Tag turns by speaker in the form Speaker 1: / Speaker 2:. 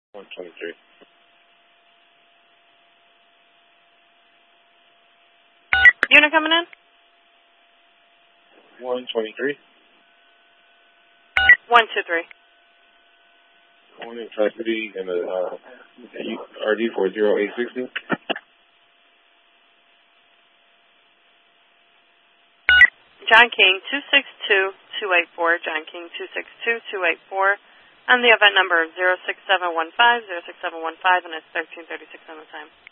Speaker 1: 123.
Speaker 2: Unit coming in?
Speaker 1: 123.
Speaker 2: 123.
Speaker 1: Morning, Tri-City, and the RD for 0860.
Speaker 2: John King, 262-284. John King, 262-284. And the event number is 06715, 06715, and it's 1336 on the time.